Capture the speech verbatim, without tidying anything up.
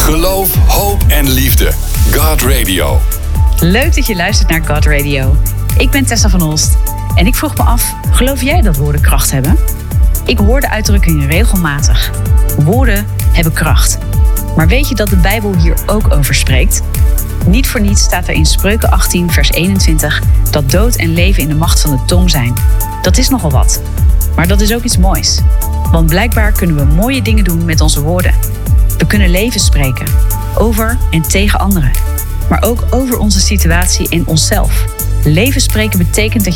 Geloof, hoop en liefde. God Radio. Leuk dat je luistert naar God Radio. Ik ben Tessa van Olst en ik vroeg me af, geloof jij dat woorden kracht hebben? Ik hoor de uitdrukking regelmatig. Woorden hebben kracht. Maar weet je dat de Bijbel hier ook over spreekt? Niet voor niets staat er in Spreuken achttien vers eenentwintig dat dood en leven in de macht van de tong zijn. Dat is nogal wat. Maar dat is ook iets moois. Want blijkbaar kunnen we mooie dingen doen met onze woorden. We kunnen leven spreken. Over en tegen anderen. Maar ook over onze situatie en onszelf. Leven spreken betekent dat